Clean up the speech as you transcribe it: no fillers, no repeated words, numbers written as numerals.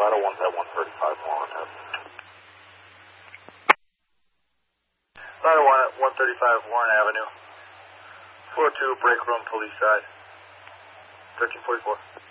Vital 1's at 135 Warren Avenue. Vital 1 at 135 Warren Avenue. Floor 2, break room, police side. 1344.